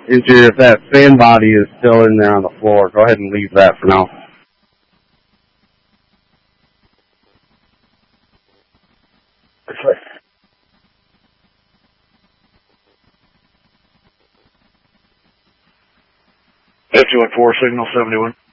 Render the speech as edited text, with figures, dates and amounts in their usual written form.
Interior, if that fan body is still in there on the floor, go ahead and leave that for now. F214, signal 71.